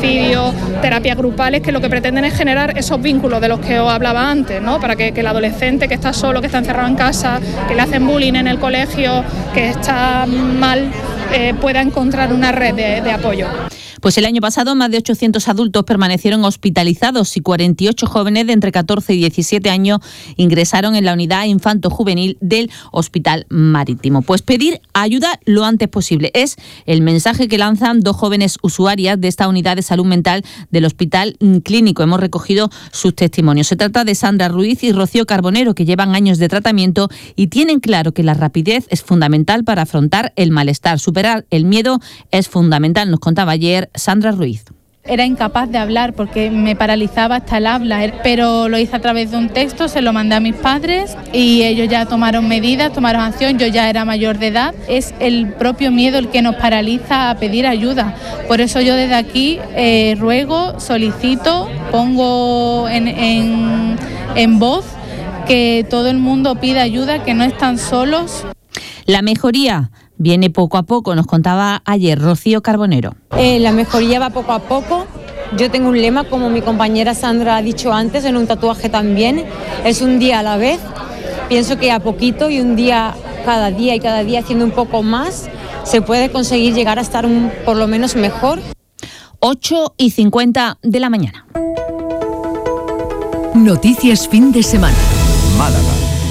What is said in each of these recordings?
suicidio, terapias grupales, que lo que pretenden es generar esos vínculos de los que os hablaba antes, ¿no? Para que el adolescente que está solo, que está encerrado en casa, que le hacen bullying en el colegio, que está mal, pueda encontrar una red de apoyo. Pues el año pasado más de 800 adultos permanecieron hospitalizados y 48 jóvenes de entre 14 y 17 años ingresaron en la unidad infanto-juvenil del Hospital Marítimo. Pues pedir ayuda lo antes posible. Es el mensaje que lanzan dos jóvenes usuarias de esta unidad de salud mental del Hospital Clínico. Hemos recogido sus testimonios. Se trata de Sandra Ruiz y Rocío Carbonero, que llevan años de tratamiento y tienen claro que la rapidez es fundamental para afrontar el malestar. Superar el miedo es fundamental, nos contaba ayer Sandra Ruiz. Era incapaz de hablar porque me paralizaba hasta el habla, pero lo hice a través de un texto, se lo mandé a mis padres y ellos ya tomaron medidas, tomaron acción. Yo ya era mayor de edad. Es el propio miedo el que nos paraliza a pedir ayuda. Por eso yo desde aquí ruego, solicito, pongo en voz que todo el mundo pida ayuda, que no están solos. La mejoría viene poco a poco, nos contaba ayer Rocío Carbonero. La mejoría va poco a poco. Yo tengo un lema, como mi compañera Sandra ha dicho antes, en un tatuaje también, es un día a la vez. Pienso que a poquito y un día cada día y cada día haciendo un poco más, se puede conseguir llegar a estar por lo menos mejor. 8:50 de la mañana. Noticias fin de semana. Málaga.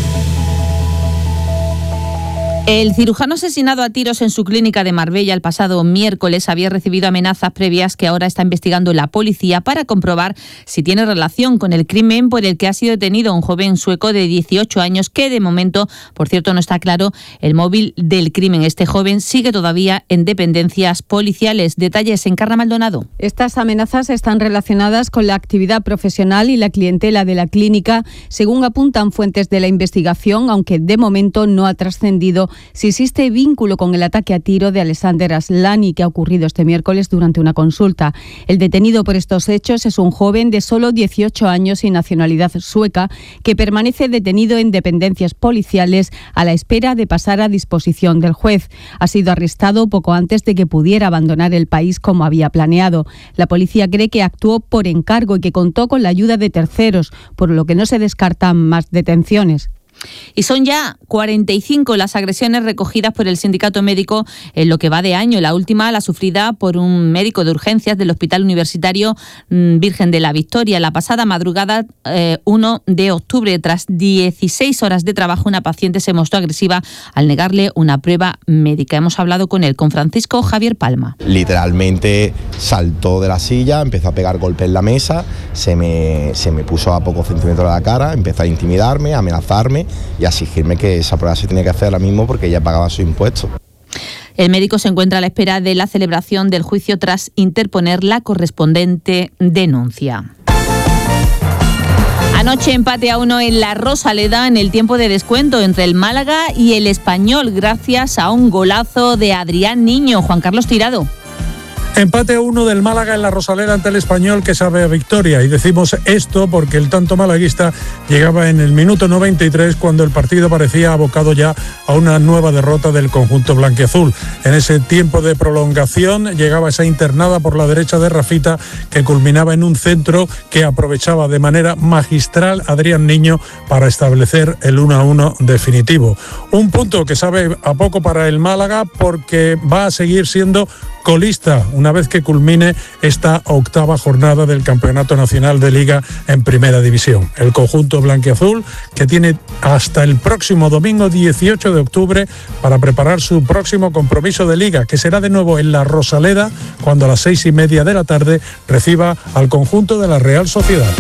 El cirujano asesinado a tiros en su clínica de Marbella el pasado miércoles había recibido amenazas previas que ahora está investigando la policía para comprobar si tiene relación con el crimen por el que ha sido detenido un joven sueco de 18 años que de momento, por cierto, no está claro el móvil del crimen. Este joven sigue todavía en dependencias policiales. Detalles en Carla Maldonado. Estas amenazas están relacionadas con la actividad profesional y la clientela de la clínica, según apuntan fuentes de la investigación, aunque de momento no ha trascendido si existe vínculo con el ataque a tiro de Alexander Aslani que ha ocurrido este miércoles durante una consulta. El detenido por estos hechos es un joven de solo 18 años y nacionalidad sueca que permanece detenido en dependencias policiales a la espera de pasar a disposición del juez. Ha sido arrestado poco antes de que pudiera abandonar el país como había planeado. La policía cree que actuó por encargo y que contó con la ayuda de terceros, por lo que no se descartan más detenciones. Y son ya 45 las agresiones recogidas por el sindicato médico en lo que va de año. La última, la sufrida por un médico de urgencias del Hospital Universitario Virgen de la Victoria. La pasada madrugada 1 de octubre, tras 16 horas de trabajo, una paciente se mostró agresiva al negarle una prueba médica. Hemos hablado con él, con Francisco Javier Palma. Literalmente saltó de la silla, empezó a pegar golpes en la mesa, se me puso a pocos centímetros de la cara, empezó a intimidarme, a amenazarme y a exigirme que esa prueba se tenía que hacer ahora mismo porque ella pagaba su impuesto. El médico se encuentra a la espera de la celebración del juicio tras interponer la correspondiente denuncia. Anoche empate a 1 en la Rosaleda en el tiempo de descuento entre el Málaga y el Español gracias a un golazo de Adrián Niño. Juan Carlos Tirado. Empate a 1 del Málaga en la Rosaleda ante el Español, que sabe a victoria. Y decimos esto porque el tanto malaguista llegaba en el minuto 93 cuando el partido parecía abocado ya a una nueva derrota del conjunto blanquiazul. En ese tiempo de prolongación llegaba esa internada por la derecha de Rafita que culminaba en un centro que aprovechaba de manera magistral Adrián Niño para establecer el 1-1 definitivo. Un punto que sabe a poco para el Málaga porque va a seguir siendo colista una vez que culmine esta octava jornada del Campeonato Nacional de Liga en Primera División. El conjunto blanquiazul, que tiene hasta el próximo domingo 18 de octubre para preparar su próximo compromiso de Liga, que será de nuevo en la Rosaleda, cuando a las 6:30 de la tarde reciba al conjunto de la Real Sociedad.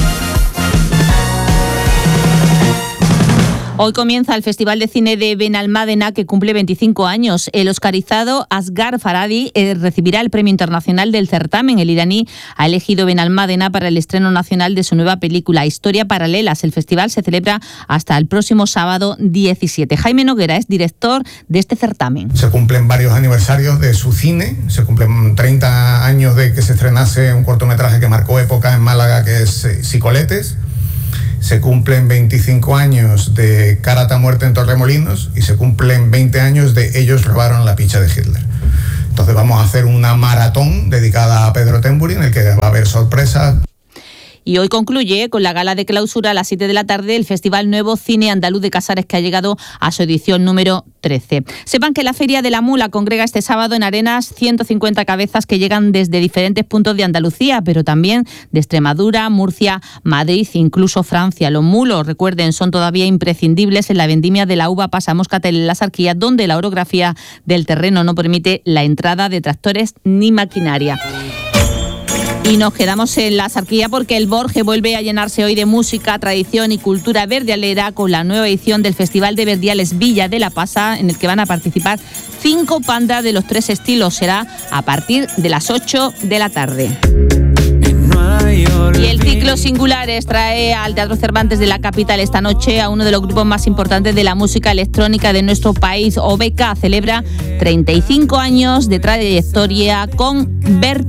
Hoy comienza el Festival de Cine de Benalmádena, que cumple 25 años. El oscarizado Asghar Farhadi recibirá el Premio Internacional del certamen. El iraní ha elegido Benalmádena para el estreno nacional de su nueva película, Historia Paralelas. El festival se celebra hasta el próximo sábado 17. Jaime Noguera es director de este certamen. Se cumplen varios aniversarios de su cine. Se cumplen 30 años de que se estrenase un cortometraje que marcó época en Málaga, que es Psicoletes. Se cumplen 25 años de Karata Muerte en Torremolinos y se cumplen 20 años de Ellos robaron la picha de Hitler. Entonces vamos a hacer una maratón dedicada a Pedro Tembury, en el que va a Y hoy concluye con la gala de clausura a las 7 de la tarde el Festival Nuevo Cine Andaluz de Casares, que ha llegado a su edición número 13. Sepan que la Feria de la Mula congrega este sábado en Arenas 150 cabezas que llegan desde diferentes puntos de Andalucía, pero también de Extremadura, Murcia, Madrid, incluso Francia. Los mulos, recuerden, son todavía imprescindibles en la vendimia de la uva pasa moscatel en las Arquillas, donde la orografía del terreno no permite la entrada de tractores ni maquinaria. Y nos quedamos en la Sarquía porque el Borge vuelve a llenarse hoy de música, tradición y cultura verdialera con la nueva edición del Festival de Verdiales Villa de la Pasa, en el que van a participar 5 bandas de los 3 estilos. Será a partir de las 8 de la tarde. Y el ciclo Singulares trae al Teatro Cervantes de la capital esta noche a uno de los grupos más importantes de la música electrónica de nuestro país. OBK celebra 35 años de trayectoria con Vértigo.